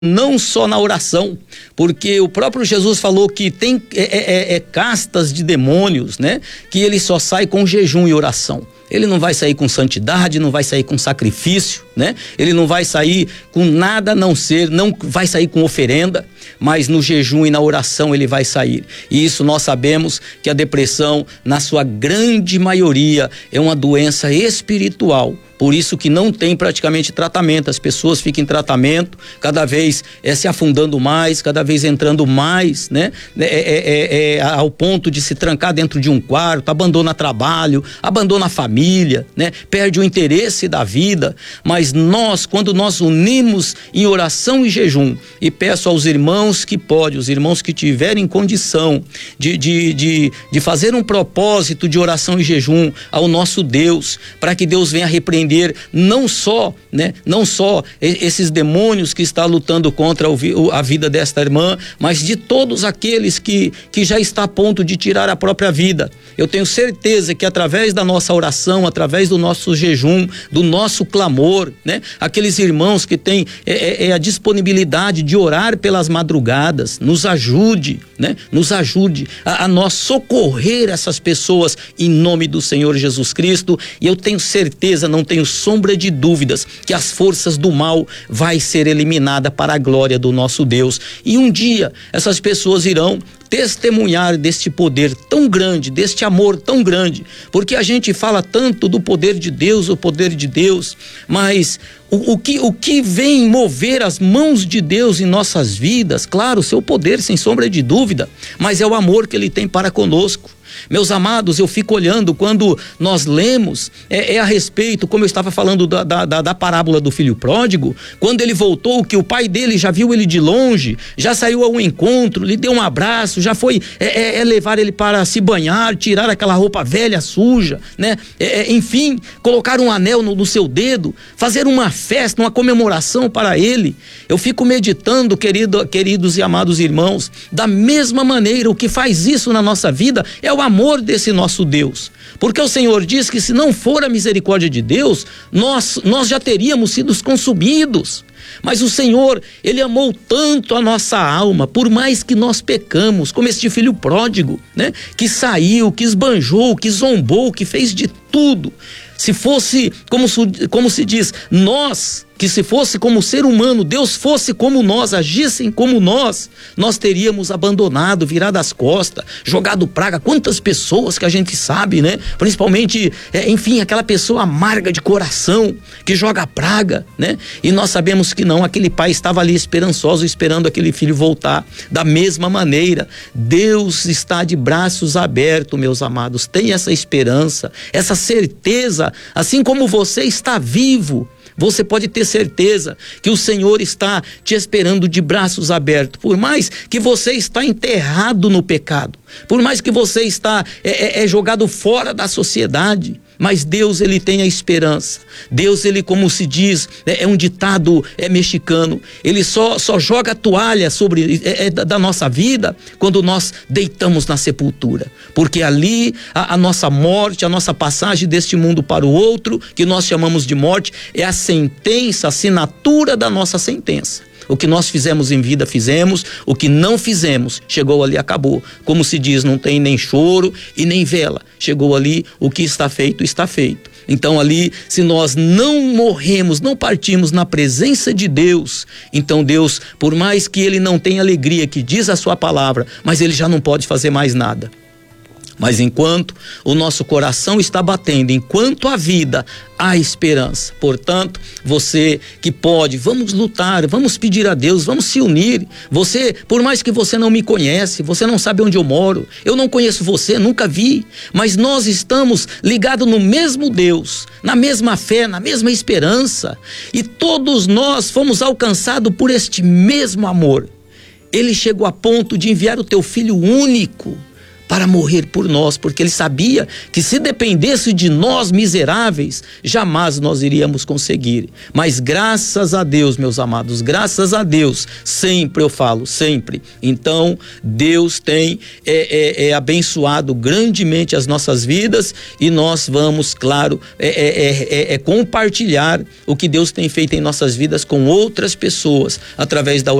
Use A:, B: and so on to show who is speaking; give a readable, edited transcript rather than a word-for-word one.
A: não só na oração, porque o próprio Jesus falou que tem castas de demônios, né? Que ele só sai com jejum e oração. Ele não vai sair com santidade, não vai sair com sacrifício, né? Ele não vai sair com nada a não vai sair com oferenda, mas no jejum e na oração ele vai sair. E isso nós sabemos que a depressão, na sua grande maioria, é uma doença espiritual. Por isso que não tem praticamente tratamento, as pessoas ficam em tratamento, cada vez se afundando mais, cada vez entrando mais, né? Ao ponto de se trancar dentro de um quarto, abandona trabalho, abandona a família, né? Perde o interesse da vida. Mas quando nós unimos em oração e jejum, e peço aos irmãos que podem, os irmãos que tiverem condição de fazer um propósito de oração e jejum ao nosso Deus, para que Deus venha repreender não só esses demônios que está lutando contra a vida desta irmã, mas de todos aqueles que já está a ponto de tirar a própria vida. Eu tenho certeza que através da nossa oração, através do nosso jejum, do nosso clamor, né? Aqueles irmãos que têm a disponibilidade de orar pelas madrugadas, nos ajude, né? Nos ajude a nós socorrer essas pessoas em nome do Senhor Jesus Cristo. E eu tenho certeza, não tenho sombra de dúvidas, que as forças do mal vai ser eliminada para a glória do nosso Deus. E um dia essas pessoas irão testemunhar deste poder tão grande, deste amor tão grande, porque a gente fala tanto do poder de Deus, mas o que vem mover as mãos de Deus em nossas vidas, claro, o seu poder sem sombra de dúvida, mas é o amor que ele tem para conosco. Meus amados, eu fico olhando quando nós lemos a respeito, como eu estava falando da parábola do filho pródigo, quando ele voltou, que o pai dele já viu ele de longe, já saiu ao encontro, lhe deu um abraço, já foi levar ele para se banhar, tirar aquela roupa velha, suja, né? Enfim, colocar um anel no seu dedo, fazer uma festa, uma comemoração para ele. Eu fico meditando, queridos e amados irmãos, da mesma maneira, o que faz isso na nossa vida é o amor desse nosso Deus, porque o Senhor diz que se não for a misericórdia de Deus, nós já teríamos sido consumidos. Mas o Senhor, ele amou tanto a nossa alma, por mais que nós pecamos, como este filho pródigo, né? Que saiu, que esbanjou, que zombou, que fez de tudo. Se fosse, como se diz, que se fosse como ser humano, Deus fosse como nós, agissem como nós teríamos abandonado, virado as costas, jogado praga. Quantas pessoas que a gente sabe, né? Principalmente, aquela pessoa amarga de coração, que joga praga, né? E nós sabemos que não, aquele pai estava ali esperançoso, esperando aquele filho voltar. Da mesma maneira, Deus está de braços abertos, meus amados. Tenha essa esperança, essa certeza, assim como você está vivo, você pode ter certeza que o Senhor está te esperando de braços abertos. Por mais que você está enterrado no pecado, por mais que você está jogado fora da sociedade, mas Deus, ele tem a esperança. Deus, ele, como se diz, é um ditado mexicano, ele só joga a toalha da nossa vida quando nós deitamos na sepultura, porque ali a nossa morte, a nossa passagem deste mundo para o outro, que nós chamamos de morte, é a sentença, a assinatura da nossa sentença. O que nós fizemos em vida, fizemos. O que não fizemos, chegou ali, acabou. Como se diz, não tem nem choro e nem vela. Chegou ali, o que está feito, está feito. Então ali, se nós não morremos, não partimos na presença de Deus, então Deus, por mais que ele não tenha alegria, que diz a sua palavra, mas ele já não pode fazer mais nada. Mas enquanto o nosso coração está batendo, enquanto a vida, há esperança. Portanto, você que pode, vamos lutar, vamos pedir a Deus, vamos se unir. Você, por mais que você não me conhece, você não sabe onde eu moro, eu não conheço você, nunca vi, mas nós estamos ligados no mesmo Deus, na mesma fé, na mesma esperança, e todos nós fomos alcançados por este mesmo amor. Ele chegou a ponto de enviar o teu filho único, para morrer por nós, porque ele sabia que se dependesse de nós miseráveis, jamais nós iríamos conseguir. Mas graças a Deus, meus amados, graças a Deus, sempre eu falo, sempre. Então, Deus tem abençoado grandemente as nossas vidas e nós vamos, claro, compartilhar o que Deus tem feito em nossas vidas com outras pessoas através da